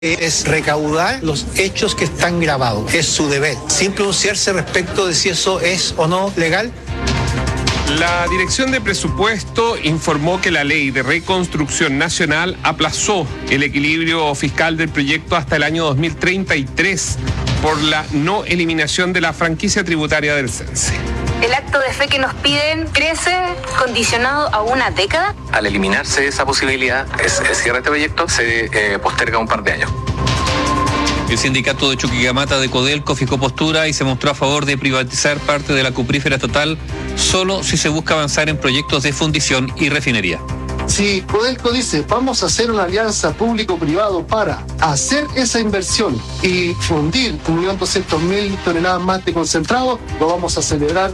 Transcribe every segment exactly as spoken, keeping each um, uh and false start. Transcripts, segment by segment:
es recaudar los hechos que están grabados. Es su deber, sin pronunciarse respecto de si eso es o no legal. La Dirección de Presupuesto informó que la Ley de Reconstrucción Nacional aplazó el equilibrio fiscal del proyecto hasta el año dos mil treinta y tres por la no eliminación de la franquicia tributaria del Cense. El acto de fe que nos piden crece condicionado a una década. Al eliminarse esa posibilidad, es, el cierre de este proyecto se eh, posterga un par de años. El sindicato de Chuquicamata de Codelco fijó postura y se mostró a favor de privatizar parte de la cuprífera estatal solo si se busca avanzar en proyectos de fundición y refinería. Si Codelco dice vamos a hacer una alianza público-privado para hacer esa inversión y fundir un millón doscientos mil toneladas más de concentrado, lo vamos a celebrar.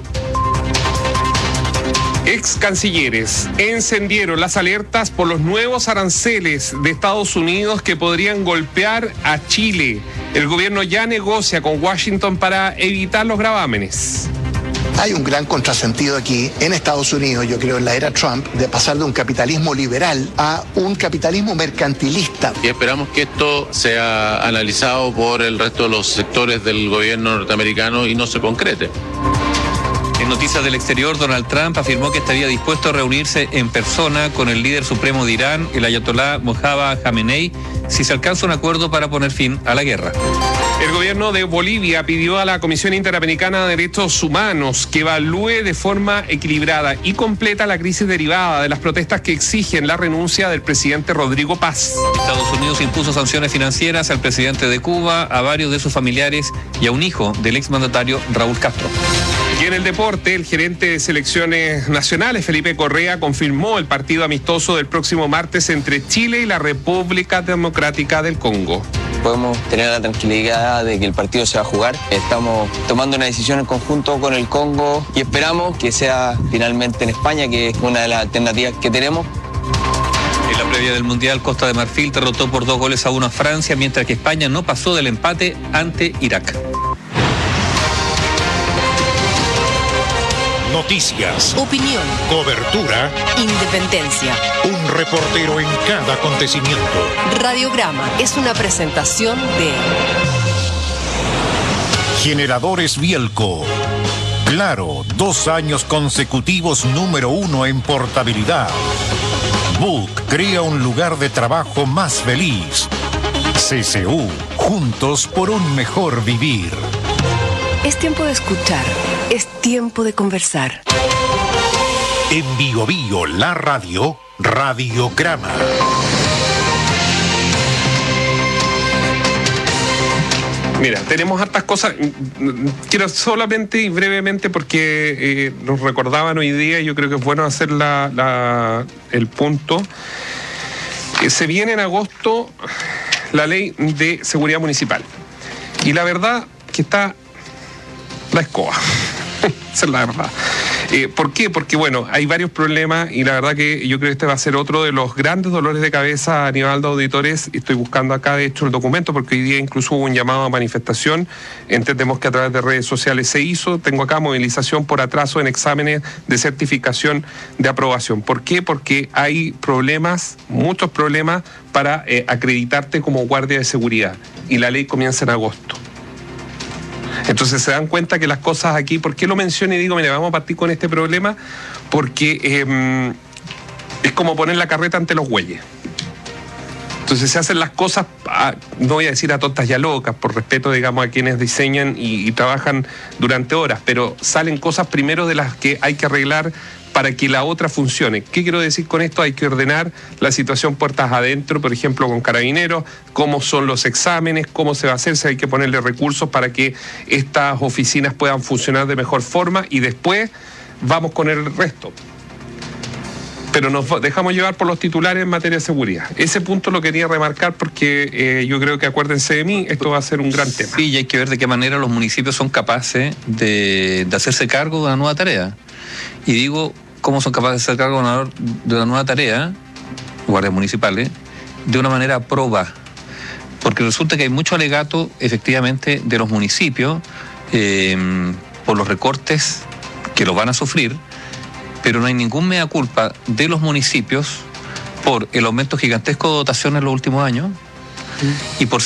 Ex cancilleres encendieron las alertas por los nuevos aranceles de Estados Unidos que podrían golpear a Chile. El gobierno ya negocia con Washington para evitar los gravámenes. Hay un gran contrasentido aquí en Estados Unidos, yo creo en la era Trump, de pasar de un capitalismo liberal a un capitalismo mercantilista. Y esperamos que esto sea analizado por el resto de los sectores del gobierno norteamericano y no se concrete. En noticias del exterior, Donald Trump afirmó que estaría dispuesto a reunirse en persona con el líder supremo de Irán, el ayatolá Mojtaba Khamenei, si se alcanza un acuerdo para poner fin a la guerra. El gobierno de Bolivia pidió a la Comisión Interamericana de Derechos Humanos que evalúe de forma equilibrada y completa la crisis derivada de las protestas que exigen la renuncia del presidente Rodrigo Paz. Estados Unidos impuso sanciones financieras al presidente de Cuba, a varios de sus familiares y a un hijo del exmandatario Raúl Castro. Y en el deporte, el gerente de selecciones nacionales, Felipe Correa, confirmó el partido amistoso del próximo martes entre Chile y la República Democrática del Congo. Podemos tener la tranquilidad de que el partido se va a jugar. Estamos tomando una decisión en conjunto con el Congo y esperamos que sea finalmente en España, que es una de las alternativas que tenemos. En la previa del Mundial, Costa de Marfil derrotó por dos goles a uno a Francia, mientras que España no pasó del empate ante Irak. Noticias, opinión, cobertura, independencia. Un reportero en cada acontecimiento. Radiograma es una presentación de Generadores Bielco. Claro, dos años consecutivos número uno en portabilidad. Book crea un lugar de trabajo más feliz. C C U, juntos por un mejor vivir. Es tiempo de escuchar, es tiempo de conversar. En Bio Bio, la radio, Radiograma. Mira, tenemos hartas cosas. Quiero solamente y brevemente, porque eh, nos recordaban hoy día, y yo creo que es bueno hacer la, la, el punto. Eh, se viene en agosto la ley de seguridad municipal. Y la verdad que está la escoba. Esa es la verdad. Eh, ¿Por qué? Porque, bueno, hay varios problemas y la verdad que yo creo que este va a ser otro de los grandes dolores de cabeza a nivel de auditores. Estoy buscando acá, de hecho, el documento, porque hoy día incluso hubo un llamado a manifestación. Entendemos que a través de redes sociales se hizo. Tengo acá movilización por atraso en exámenes de certificación de aprobación. ¿Por qué? Porque hay problemas, muchos problemas, para eh, acreditarte como guardia de seguridad. Y la ley comienza en agosto. Entonces se dan cuenta que las cosas aquí, ¿por qué lo menciono y digo, mira, vamos a partir con este problema? Porque eh, es como poner la carreta ante los bueyes. Entonces se hacen las cosas, a, no voy a decir a tontas y a locas, por respeto, digamos, a quienes diseñan y, y trabajan durante horas, pero salen cosas primero de las que hay que arreglar para que la otra funcione. ¿Qué quiero decir con esto? Hay que ordenar la situación puertas adentro, por ejemplo, con Carabineros, cómo son los exámenes, cómo se va a hacer, si hay que ponerle recursos para que estas oficinas puedan funcionar de mejor forma y después vamos con el resto. Pero nos dejamos llevar por los titulares en materia de seguridad. Ese punto lo quería remarcar porque eh, yo creo que, acuérdense de mí, esto va a ser un gran tema. Sí, y hay que ver de qué manera los municipios son capaces de, de hacerse cargo de una nueva tarea. Y digo, cómo son capaces de hacer cargo de una, de una nueva tarea, guardias municipales, de una manera proba. Porque resulta que hay mucho alegato, efectivamente, de los municipios eh, por los recortes que los van a sufrir, pero no hay ningún mea culpa de los municipios por el aumento gigantesco de dotación en los últimos años, y por